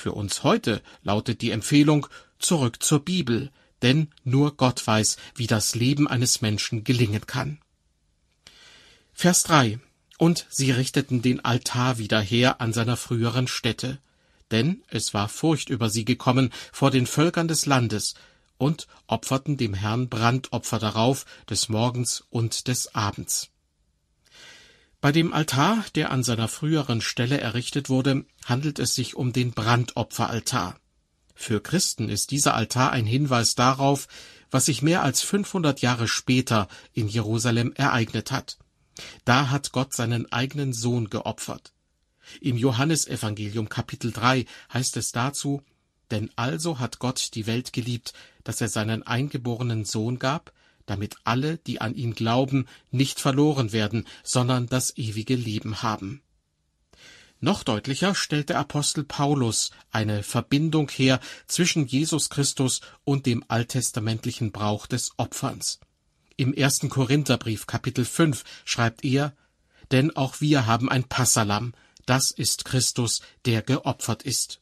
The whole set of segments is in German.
Für uns heute lautet die Empfehlung: zurück zur Bibel, denn nur Gott weiß, wie das Leben eines Menschen gelingen kann. Vers 3: Und sie richteten den Altar wieder her an seiner früheren Stätte, denn es war Furcht über sie gekommen vor den Völkern des Landes, und opferten dem Herrn Brandopfer darauf, des Morgens und des Abends. Bei dem Altar, der an seiner früheren Stelle errichtet wurde, handelt es sich um den Brandopferaltar. Für Christen ist dieser Altar ein Hinweis darauf, was sich mehr als 500 Jahre später in Jerusalem ereignet hat. Da hat Gott seinen eigenen Sohn geopfert. Im Johannesevangelium Kapitel 3 heißt es dazu: Denn also hat Gott die Welt geliebt, dass er seinen eingeborenen Sohn gab, damit alle, die an ihn glauben, nicht verloren werden, sondern das ewige Leben haben. Noch deutlicher stellt der Apostel Paulus eine Verbindung her zwischen Jesus Christus und dem alttestamentlichen Brauch des Opferns. Im 1. Korintherbrief Kapitel 5 schreibt er: Denn auch wir haben ein Passalamm, das ist Christus, der geopfert ist.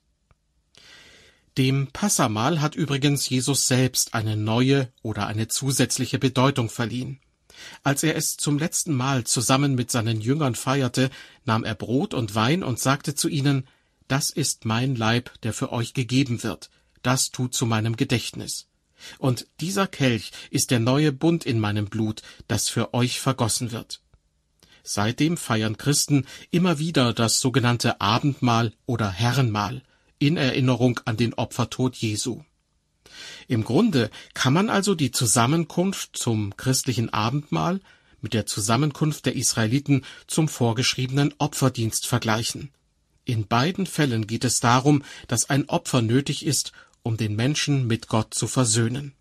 Dem Passamahl hat übrigens Jesus selbst eine neue oder eine zusätzliche Bedeutung verliehen. Als er es zum letzten Mal zusammen mit seinen Jüngern feierte, nahm er Brot und Wein und sagte zu ihnen: Das ist mein Leib, der für euch gegeben wird. Das tut zu meinem Gedächtnis. Und dieser Kelch ist der neue Bund in meinem Blut, das für euch vergossen wird. Seitdem feiern Christen immer wieder das sogenannte Abendmahl oder Herrenmahl in Erinnerung an den Opfertod Jesu. Im Grunde kann man also die Zusammenkunft zum christlichen Abendmahl mit der Zusammenkunft der Israeliten zum vorgeschriebenen Opferdienst vergleichen. In beiden Fällen geht es darum, dass ein Opfer nötig ist, um den Menschen mit Gott zu versöhnen.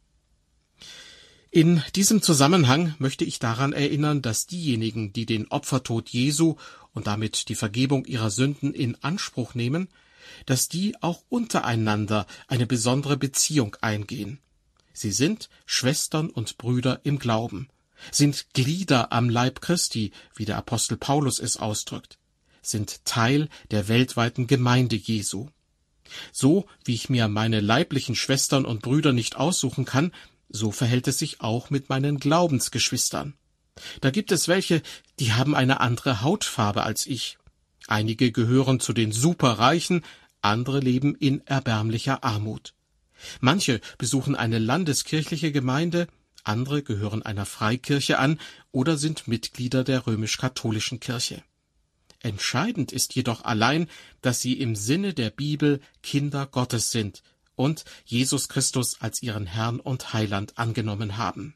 In diesem Zusammenhang möchte ich daran erinnern, dass diejenigen, die den Opfertod Jesu und damit die Vergebung ihrer Sünden in Anspruch nehmen, dass die auch untereinander eine besondere Beziehung eingehen. Sie sind Schwestern und Brüder im Glauben, sind Glieder am Leib Christi, wie der Apostel Paulus es ausdrückt, sind Teil der weltweiten Gemeinde Jesu. So wie ich mir meine leiblichen Schwestern und Brüder nicht aussuchen kann, so verhält es sich auch mit meinen Glaubensgeschwistern. Da gibt es welche, die haben eine andere Hautfarbe als ich. Einige gehören zu den Superreichen, andere leben in erbärmlicher Armut. Manche besuchen eine landeskirchliche Gemeinde, andere gehören einer Freikirche an oder sind Mitglieder der römisch-katholischen Kirche. Entscheidend ist jedoch allein, dass sie im Sinne der Bibel Kinder Gottes sind und Jesus Christus als ihren Herrn und Heiland angenommen haben.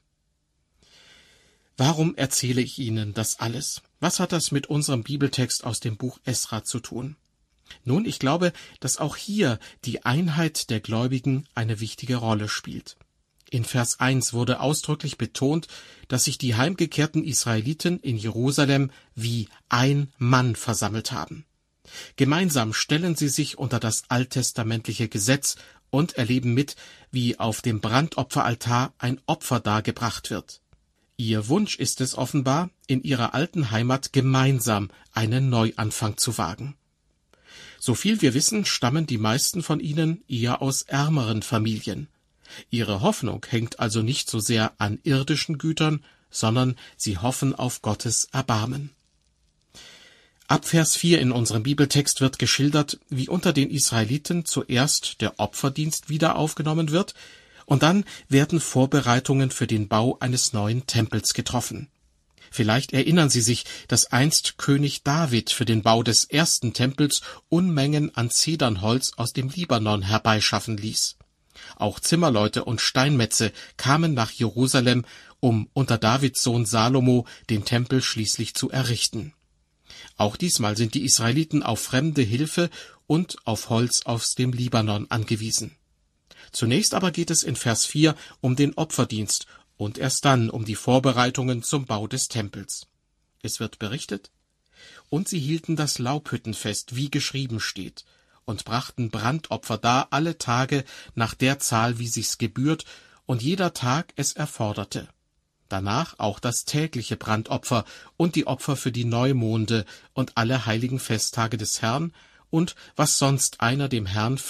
Warum erzähle ich Ihnen das alles? Was hat das mit unserem Bibeltext aus dem Buch Esra zu tun? Nun, ich glaube, dass auch hier die Einheit der Gläubigen eine wichtige Rolle spielt. In Vers 1 wurde ausdrücklich betont, dass sich die heimgekehrten Israeliten in Jerusalem wie ein Mann versammelt haben. Gemeinsam stellen sie sich unter das alttestamentliche Gesetz und erleben mit, wie auf dem Brandopferaltar ein Opfer dargebracht wird. Ihr Wunsch ist es offenbar, in ihrer alten Heimat gemeinsam einen Neuanfang zu wagen. Soviel wir wissen, stammen die meisten von ihnen eher aus ärmeren Familien. Ihre Hoffnung hängt also nicht so sehr an irdischen Gütern, sondern sie hoffen auf Gottes Erbarmen. Ab Vers 4 in unserem Bibeltext wird geschildert, wie unter den Israeliten zuerst der Opferdienst wieder aufgenommen wird, und dann werden Vorbereitungen für den Bau eines neuen Tempels getroffen. Vielleicht erinnern Sie sich, dass einst König David für den Bau des ersten Tempels Unmengen an Zedernholz aus dem Libanon herbeischaffen ließ. Auch Zimmerleute und Steinmetze kamen nach Jerusalem, um unter Davids Sohn Salomo den Tempel schließlich zu errichten. Auch diesmal sind die Israeliten auf fremde Hilfe und auf Holz aus dem Libanon angewiesen. Zunächst aber geht es in Vers 4 um den Opferdienst und erst dann um die Vorbereitungen zum Bau des Tempels. Es wird berichtet: Und sie hielten das Laubhüttenfest, wie geschrieben steht, und brachten Brandopfer dar alle Tage nach der Zahl, wie sich's gebührt, und jeder Tag es erforderte. Danach auch das tägliche Brandopfer und die Opfer für die Neumonde und alle heiligen Festtage des Herrn und was sonst einer dem Herrn